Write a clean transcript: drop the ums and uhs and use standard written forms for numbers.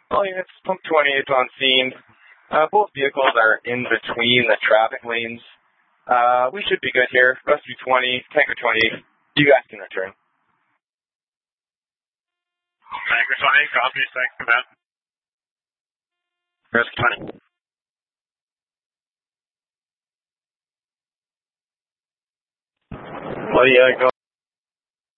All units, Pump 20 is on scene. Both vehicles are in between the traffic lanes. We should be good here. Rescue 20, Tanker 20, you guys can return. Tanker 20, copy, thanks for that. Rescue 20. Well, yeah, go.